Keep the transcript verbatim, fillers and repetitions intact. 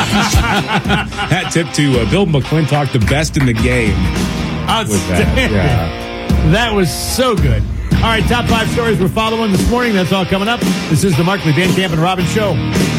Hat tip to uh, Bill McClintock, the best in the game. Outstanding. That. Yeah. That was so good. All right, top five stories we're following this morning. That's all coming up. This is the Markley, Van Camp, and Robbins Show.